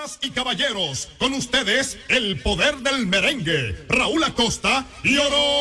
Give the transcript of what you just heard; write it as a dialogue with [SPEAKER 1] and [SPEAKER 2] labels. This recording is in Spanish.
[SPEAKER 1] Damas y caballeros, con ustedes, el poder del merengue, Raúl Acosta y Oro.